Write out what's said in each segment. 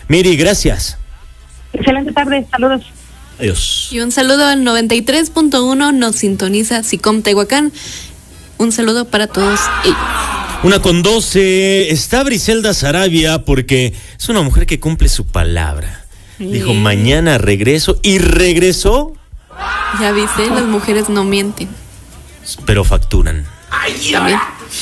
Miri, gracias. Excelente tarde, saludos. Adiós. Y un saludo al 93.1, nos sintoniza SICOM Tehuacán. Un saludo para todos ellos. 1:12, está Briselda Sarabia porque es una mujer que cumple su palabra. Dijo, mañana regreso, y regresó. Ya viste, las mujeres no mienten. Pero facturan. También.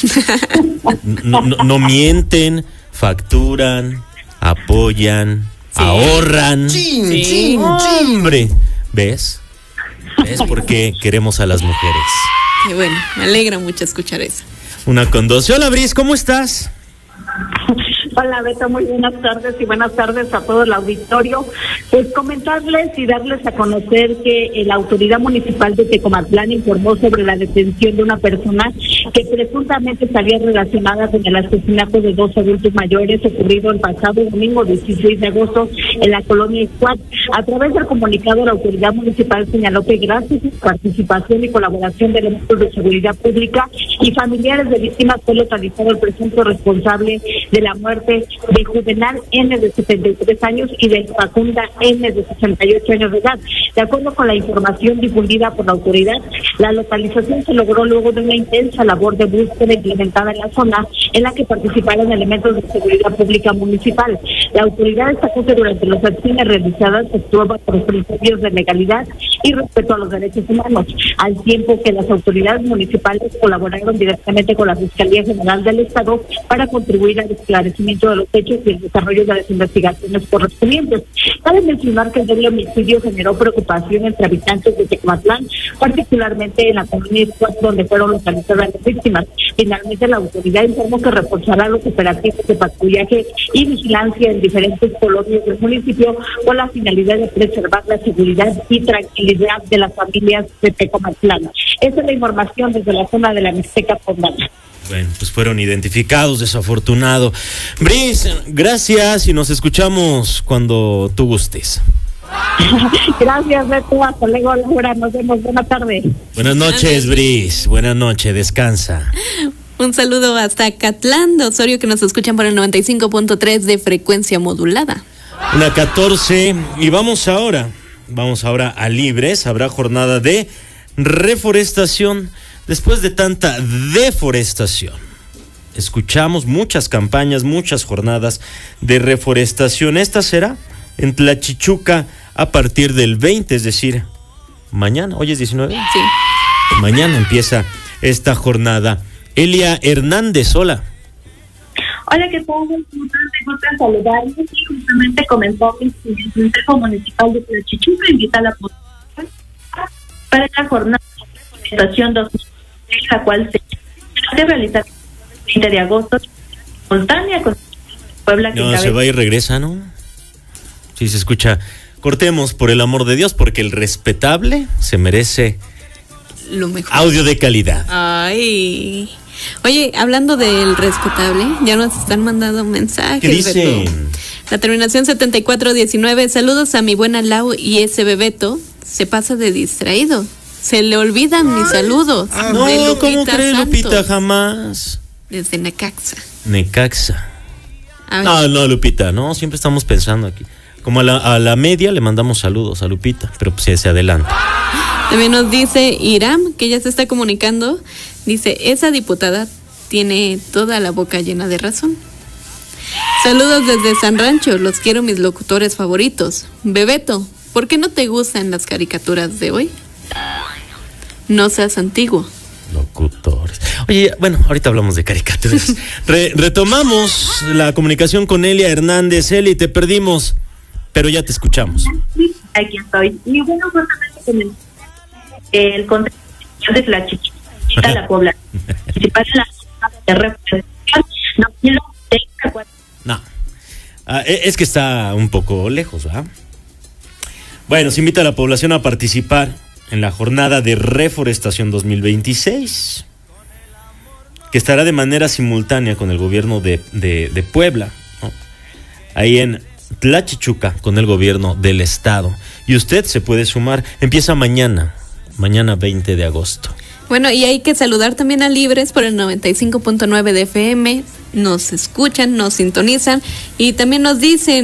No mienten, facturan, apoyan, ahorran. Sí. Hombre, ¿ves? ¿Ves por qué queremos a las mujeres? Qué bueno, me alegra mucho escuchar eso. 1:12. Hola, Bris, ¿cómo estás? Hola, Beto, muy buenas tardes y buenas tardes a todo el auditorio. Pues comentarles y darles a conocer que la autoridad municipal de Tecomatlán informó sobre la detención de una persona que presuntamente estaría relacionada con el asesinato de 2 adultos mayores ocurrido el pasado domingo 16 de agosto en la colonia Ixcuat. A través del comunicado, la autoridad municipal señaló que gracias a su participación y colaboración de elementos de seguridad pública y familiares de víctimas fue localizado el presunto responsable de la muerte de Juvenal N de 73 años y de Facunda N de 68 años de edad. De acuerdo con la información difundida por la autoridad, la localización se logró luego de una intensa labor de búsqueda implementada en la zona, en la que participaron elementos de seguridad pública municipal. La autoridad destacó que durante las acciones realizadas se actuaba por los principios de legalidad y respeto a los derechos humanos, al tiempo que las autoridades municipales colaboraron directamente con la Fiscalía General del Estado para contribuir al esclarecimiento de los hechos y el desarrollo de las investigaciones correspondientes. Cabe mencionar que el doble homicidio generó preocupación entre habitantes de Tecomatlán, particularmente en la comunidad Ixcuat, donde fueron localizadas las víctimas. Finalmente, la autoridad informó que reforzará los operativos de patrullaje y vigilancia en diferentes colonias del municipio con la finalidad de preservar la seguridad y tranquilidad de las familias de Tecomatlán. Esa es la información desde la zona de la Mixteca Poblana. Bueno, pues fueron identificados, desafortunado. Bris, gracias y nos escuchamos cuando tú gustes. Gracias, Beto. Hasta luego, Laura. Nos vemos. Buenas tardes. Buenas noches, Bris. Buenas noches, descansa. Un saludo hasta Catlán de Osorio, que nos escuchan por el 95.3 de frecuencia modulada. 1:14 y vamos ahora a Libres. Habrá jornada de reforestación. Después de tanta deforestación, escuchamos muchas campañas, muchas jornadas de reforestación. Esta será en Tlachichuca a partir del 20, es decir, mañana. ¿Hoy es 19? Sí. Mañana empieza esta jornada. Elia Hernández, hola. Hola, ¿qué tal? Me gusta saludarles y justamente comenzó el Consejo Municipal de Tlachichuca invita a la población para la jornada de reforestación 2020, la cual se realiza el 20 de agosto simultánea con Puebla. No, se va y regresa, ¿no? Sí, se escucha. Cortemos, por el amor de Dios, porque el respetable se merece lo mejor. Audio de calidad. Ay. Oye, hablando del respetable, ya nos están mandando mensajes. ¿Qué dicen? Beto. La terminación 7419, saludos a mi buena Lau y ese Bebeto, se pasa de distraído. Se le olvidan mis saludos. No, ¿cómo crees, Lupita? Jamás. Desde Necaxa. No, Lupita, no, siempre estamos pensando aquí. Como a la media le mandamos saludos a Lupita, pero pues se adelanta. También nos dice Iram, que ya se está comunicando, dice, esa diputada tiene toda la boca llena de razón. Saludos desde San Rancho, los quiero mis locutores favoritos. Bebeto, ¿por qué no te gustan las caricaturas de hoy? No seas antiguo. Locutores. Oye, bueno, ahorita hablamos de caricaturas. Retomamos la comunicación con Elia Hernández. Eli, te perdimos, pero ya te escuchamos. Aquí estoy. Y bueno, justamente el contexto de Tlachichuca, la población principal de la representación, no. Es que está un poco lejos, ¿verdad? Bueno, se invita a la población a participar en la jornada de reforestación 2026, que estará de manera simultánea con el gobierno de Puebla, ¿no? Ahí en Tlachichuca, con el gobierno del estado. Y usted se puede sumar, empieza mañana 20 de agosto. Bueno, y hay que saludar también a Libres por el 95.9 de FM, nos escuchan, nos sintonizan y también nos dicen